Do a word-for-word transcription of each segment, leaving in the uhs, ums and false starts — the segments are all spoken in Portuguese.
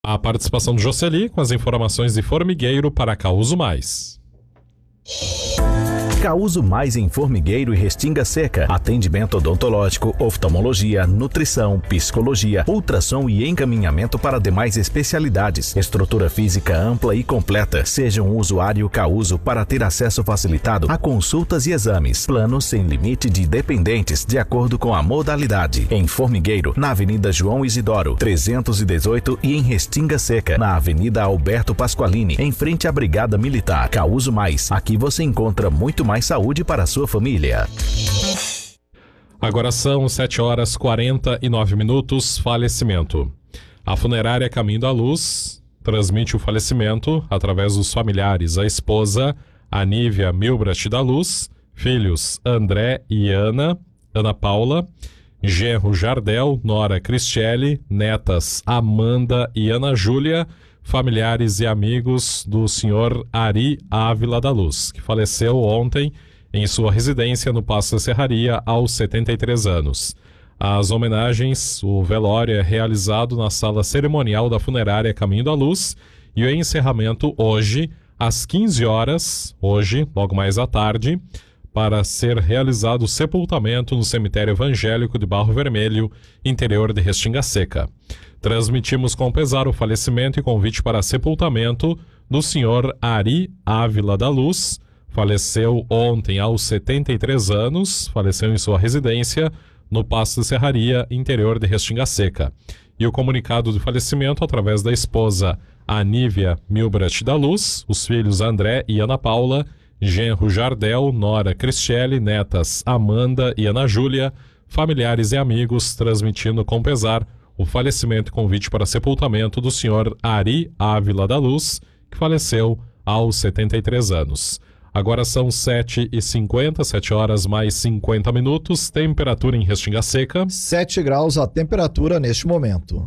A participação do Jocely com as informações de Formigueiro para Causo Mais. Causo Mais em Formigueiro e Restinga Seca. Atendimento odontológico, oftalmologia, nutrição, psicologia, ultrassom e encaminhamento para demais especialidades. Estrutura física ampla e completa. Seja um usuário Causo para ter acesso facilitado a consultas e exames. Plano sem limite de dependentes, de acordo com a modalidade. Em Formigueiro, na Avenida João Isidoro, trezentos e dezoito, e em Restinga Seca, na Avenida Alberto Pasqualini, em frente à Brigada Militar. Causo Mais. Aqui você encontra muito mais mais saúde para a sua família. Agora são sete horas e quarenta e nove minutos. Falecimento. A funerária Caminho da Luz transmite o falecimento através dos familiares. A esposa Anívia Milbrat da Luz, filhos André e Ana, Ana Paula, genro Jardel, nora Cristiele, netas Amanda e Ana Júlia, familiares e amigos do senhor Ari Ávila da Luz, que faleceu ontem em sua residência no Paço da Serraria aos setenta e três anos. As homenagens, o velório é realizado na sala cerimonial da funerária Caminho da Luz e o encerramento hoje às quinze horas, hoje, logo mais à tarde, para ser realizado o sepultamento no cemitério evangélico de Barro Vermelho, interior de Restinga Seca. Transmitimos com pesar o falecimento e convite para sepultamento do senhor Ari Ávila da Luz. Faleceu ontem aos setenta e três anos, faleceu em sua residência no Paço da Serraria, interior de Restinga Seca. E o comunicado de falecimento através da esposa Anívia Milbrat da Luz, os filhos André e Ana Paula, genro Jardel, nora Cristiele, netas Amanda e Ana Júlia, familiares e amigos, transmitindo com pesar o falecimento e convite para sepultamento do senhor Ari Ávila da Luz, que faleceu aos setenta e três anos. Agora são sete e cinquenta, sete horas mais cinquenta minutos, temperatura em Restinga Seca. sete graus a temperatura neste momento.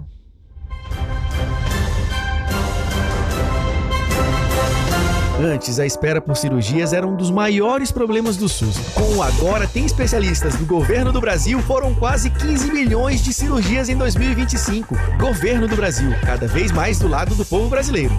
Antes, a espera por cirurgias era um dos maiores problemas do SUS. Com o Agora Tem Especialistas do Governo do Brasil, foram quase quinze milhões de cirurgias em dois mil e vinte e cinco. Governo do Brasil, cada vez mais do lado do povo brasileiro.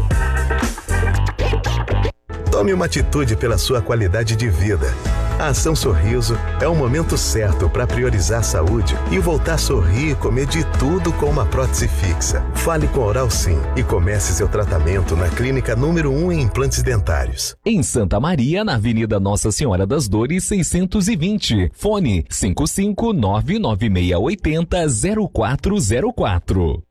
Tome uma atitude pela sua qualidade de vida. A Ação Sorriso é o momento certo para priorizar a saúde e voltar a sorrir e comer de tudo com uma prótese fixa. Fale com a Oral Sim e comece seu tratamento na clínica número um em implantes dentários. Em Santa Maria, na Avenida Nossa Senhora das Dores, seiscentos e vinte. Fone cinco cinco nove nove seis oito zero zero quatro zero quatro.